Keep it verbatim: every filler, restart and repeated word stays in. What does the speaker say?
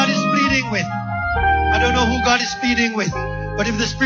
God is pleading with. I don't know who God is pleading with. But if the Spirit